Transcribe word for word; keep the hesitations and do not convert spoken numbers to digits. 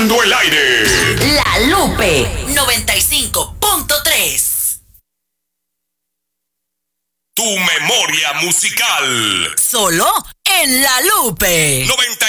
Dominando el aire. La Lupe noventa y cinco punto tres. Tu memoria musical. Solo en La Lupe noventa